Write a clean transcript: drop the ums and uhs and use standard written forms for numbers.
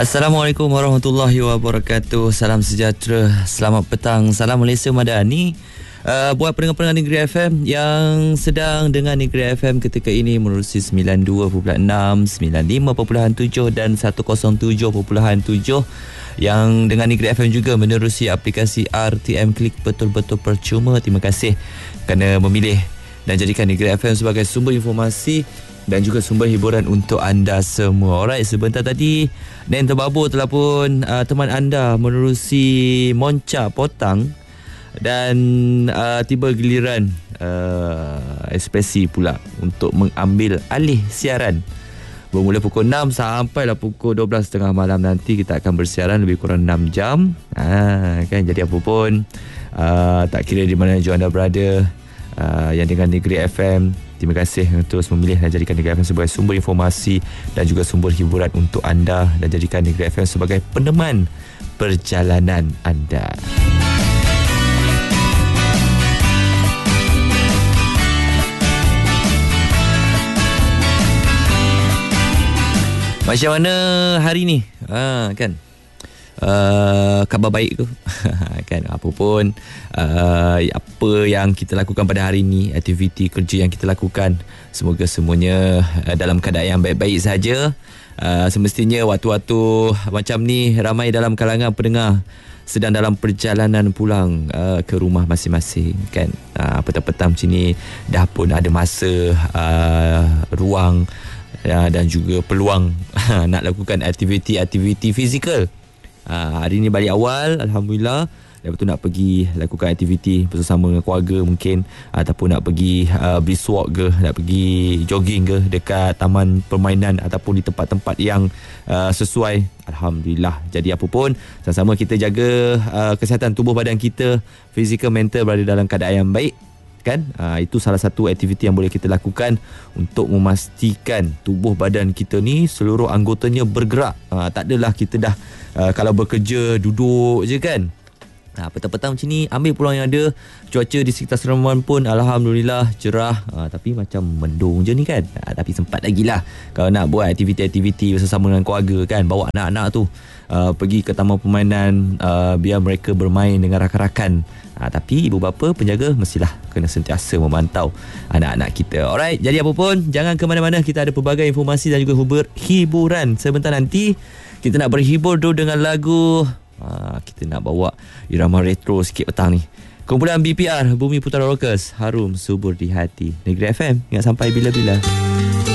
Assalamualaikum warahmatullahi wabarakatuh. Salam sejahtera, selamat petang, salam Malaysia Madani. Buat pendengar-pendengar Negeri FM yang sedang dengan Negeri FM ketika ini menerusi 92.6, 95.7 dan 107.7, yang dengan Negeri FM juga menerusi aplikasi RTM Klik betul-betul percuma. Terima kasih kerana memilih dan jadikan Negeri FM sebagai sumber informasi dan juga sumber hiburan untuk anda semua. Alright, sebentar tadi Nen Terbabur telah pun teman anda menerusi Monca Potang, dan tiba giliran Ekspresi pula untuk mengambil alih siaran. Bermula pukul 6 sampailah pukul 12.30 malam nanti kita akan bersiaran lebih kurang 6 jam. Kan, jadi apa pun tak kira di mana anda berada, yang dengan Negeri FM, terima kasih untuk terus memilih dan jadikan Negeri FM sebagai sumber informasi dan juga sumber hiburan untuk anda, dan jadikan Negeri FM sebagai peneman perjalanan anda. Macam mana hari ni? Kan? Khabar baik tu. Kan, apa pun apa yang kita lakukan pada hari ni, aktiviti kerja yang kita lakukan, semoga semuanya dalam keadaan yang baik-baik saja. Semestinya waktu-waktu macam ni ramai dalam kalangan pendengar sedang dalam perjalanan pulang ke rumah masing-masing, kan. Petang-petang macam ni dah pun ada masa, ruang dan juga peluang nak lakukan aktiviti fizikal. Hari ni balik awal, Alhamdulillah. Lepas tu nak pergi lakukan aktiviti bersama dengan keluarga mungkin, ataupun nak pergi brisk walk ke, nak pergi jogging ke dekat taman permainan ataupun di tempat-tempat yang sesuai. Alhamdulillah. Jadi apa pun, sama-sama kita jaga kesihatan tubuh badan kita, fizikal, mental berada dalam keadaan yang baik, kan. Itu salah satu aktiviti yang boleh kita lakukan untuk memastikan tubuh badan kita ni seluruh anggotanya bergerak. Tak adalah kita dah kalau bekerja duduk je, kan. Petang-petang macam ni ambil peluang yang ada. Cuaca di sekitar Seremban pun Alhamdulillah cerah, tapi macam mendung je ni, kan. Tapi sempat lagi lah kalau nak buat aktiviti-aktiviti bersama dengan keluarga, kan. Bawa anak-anak tu pergi ke taman permainan, biar mereka bermain dengan rakan-rakan. Tapi ibu bapa penjaga mestilah kena sentiasa memantau anak-anak kita. Alright, jadi apa pun jangan ke mana-mana, kita ada pelbagai informasi dan juga hiburan. Sebentar nanti kita nak berhibur dulu dengan lagu, kita nak bawa irama retro sikit petang ni. Kumpulan BPR, Bumi Putera Rockers, Harum Subur di Hati. Negeri FM, ingat sampai bila-bila.